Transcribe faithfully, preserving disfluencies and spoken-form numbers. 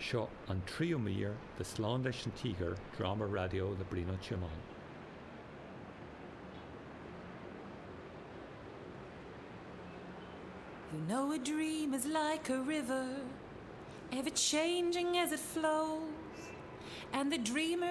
Seo an tríú mír de slán leis an tígar drama radio le Brino Chiamáin. You know a dream is like a river, ever changing as it flows, and the dreamer